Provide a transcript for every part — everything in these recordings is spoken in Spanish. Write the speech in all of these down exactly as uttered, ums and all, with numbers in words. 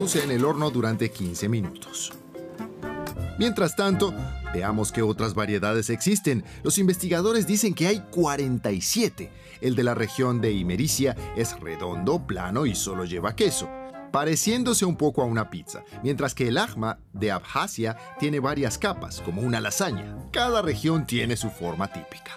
en el horno durante quince minutos. Mientras tanto, veamos qué otras variedades existen. Los investigadores dicen que hay cuarenta y siete. El de la región de Imericia es redondo, plano y solo lleva queso, pareciéndose un poco a una pizza, mientras que el Ahma de Abjasia tiene varias capas, como una lasaña. Cada región tiene su forma típica.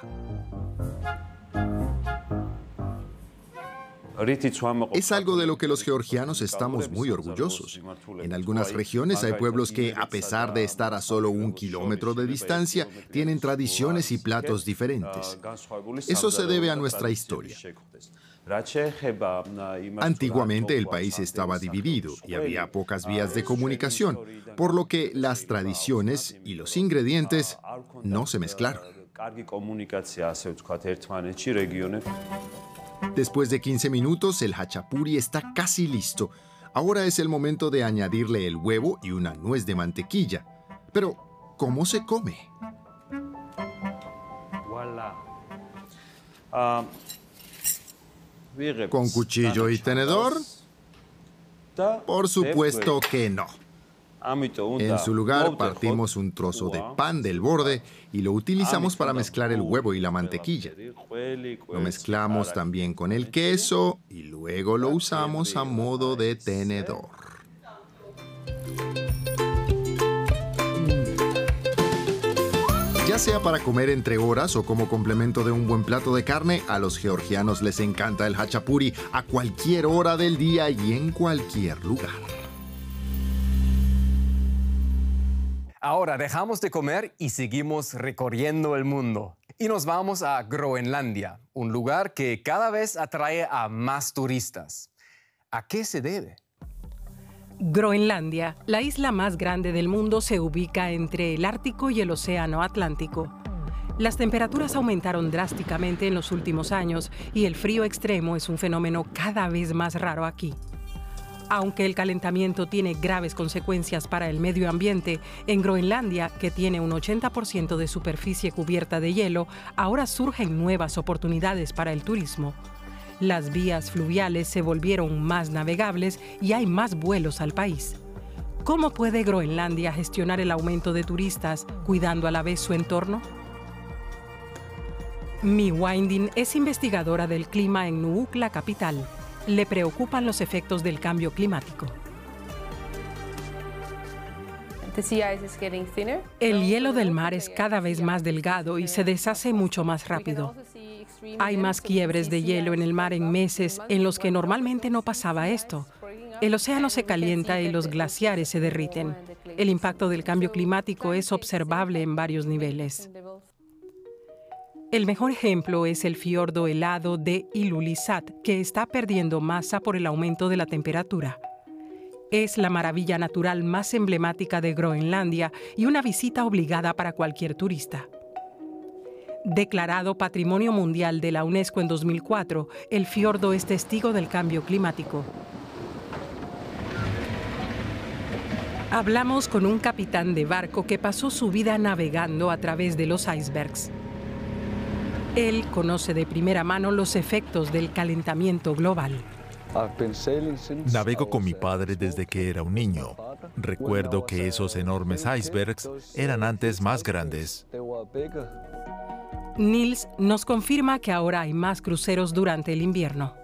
Es algo de lo que los georgianos estamos muy orgullosos. En algunas regiones hay pueblos que, a pesar de estar a solo un kilómetro de distancia, tienen tradiciones y platos diferentes. Eso se debe a nuestra historia. Antiguamente el país estaba dividido y había pocas vías de comunicación, por lo que las tradiciones y los ingredientes no se mezclaron. Después de quince minutos, el hachapuri está casi listo. Ahora es el momento de añadirle el huevo y una nuez de mantequilla. Pero, ¿cómo se come? ¿Con cuchillo y tenedor? Por supuesto que no. En su lugar, partimos un trozo de pan del borde y lo utilizamos para mezclar el huevo y la mantequilla. Lo mezclamos también con el queso y luego lo usamos a modo de tenedor. Ya sea para comer entre horas o como complemento de un buen plato de carne, a los georgianos les encanta el hachapuri a cualquier hora del día y en cualquier lugar. Ahora dejamos de comer y seguimos recorriendo el mundo. Y nos vamos a Groenlandia, un lugar que cada vez atrae a más turistas. ¿A qué se debe? Groenlandia, la isla más grande del mundo, se ubica entre el Ártico y el Océano Atlántico. Las temperaturas aumentaron drásticamente en los últimos años y el frío extremo es un fenómeno cada vez más raro aquí. Aunque el calentamiento tiene graves consecuencias para el medio ambiente, en Groenlandia, que tiene un ochenta por ciento de superficie cubierta de hielo, ahora surgen nuevas oportunidades para el turismo. Las vías fluviales se volvieron más navegables y hay más vuelos al país. ¿Cómo puede Groenlandia gestionar el aumento de turistas, cuidando a la vez su entorno? Mi Winding es investigadora del clima en Nuuk, la capital. Le preocupan los efectos del cambio climático. El hielo del mar es cada vez más delgado y se deshace mucho más rápido. Hay más quiebres de hielo en el mar en meses en los que normalmente no pasaba esto. El océano se calienta y los glaciares se derriten. El impacto del cambio climático es observable en varios niveles. El mejor ejemplo es el fiordo helado de Ilulissat, que está perdiendo masa por el aumento de la temperatura. Es la maravilla natural más emblemática de Groenlandia y una visita obligada para cualquier turista. Declarado Patrimonio Mundial de la UNESCO en dos mil cuatro, el fiordo es testigo del cambio climático. Hablamos con un capitán de barco que pasó su vida navegando a través de los icebergs. Él conoce de primera mano los efectos del calentamiento global. Navego con mi padre desde que era un niño. Recuerdo que esos enormes icebergs eran antes más grandes. Niels nos confirma que ahora hay más cruceros durante el invierno.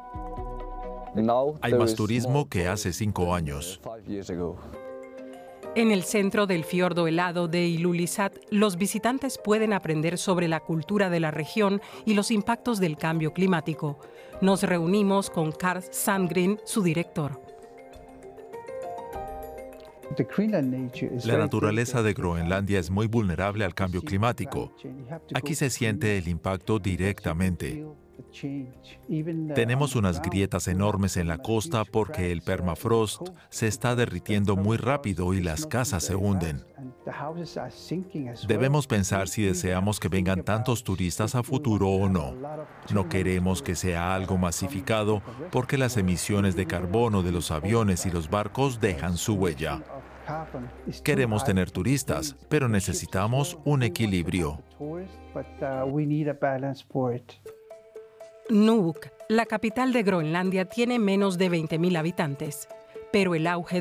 Hay más turismo que hace cinco años. En el centro del fiordo helado de Ilulissat, los visitantes pueden aprender sobre la cultura de la región y los impactos del cambio climático. Nos reunimos con Carl Sandgren, su director. La naturaleza de Groenlandia es muy vulnerable al cambio climático. Aquí se siente el impacto directamente. Tenemos unas grietas enormes en la costa porque el permafrost se está derritiendo muy rápido y las casas se hunden. Debemos pensar si deseamos que vengan tantos turistas a futuro o no. No queremos que sea algo masificado porque las emisiones de carbono de los aviones y los barcos dejan su huella. Queremos tener turistas, pero necesitamos un equilibrio. Nuuk, la capital de Groenlandia, tiene menos de veinte mil habitantes, pero el auge